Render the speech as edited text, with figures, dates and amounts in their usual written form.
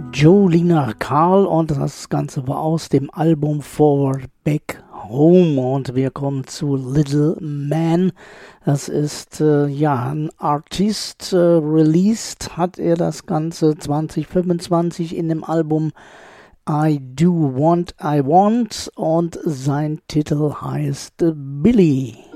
Jolina Carl und das Ganze war aus dem Album Forward Back Home und wir kommen zu Little Man. Das ist ein Artist, released hat er das Ganze 2025 in dem Album I Do What I Want und sein Titel heißt Billy.